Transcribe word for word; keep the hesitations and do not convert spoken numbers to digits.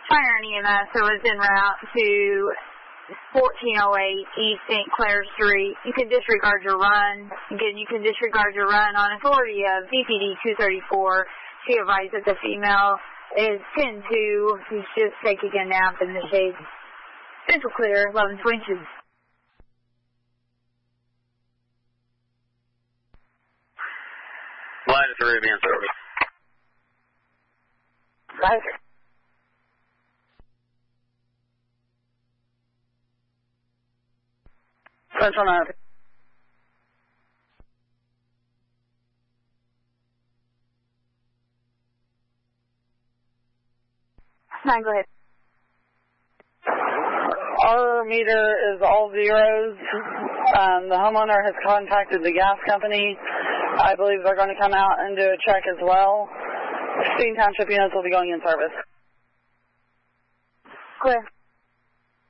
Fire and E M S was en route to fourteen oh eight East Saint Clair Street. You can disregard your run. Again, you can disregard your run on authority of D P D two thirty-four. She advised that the female is ten two. She's just taking a nap in the shade. Central clear, eleven twenty-two. Line three, being service. Right. Central nine. Nine, go ahead. Our meter is all zeros. Um, the homeowner has contacted the gas company. I believe they're going to come out and do a check as well. Steen Township units will be going in service. Clear.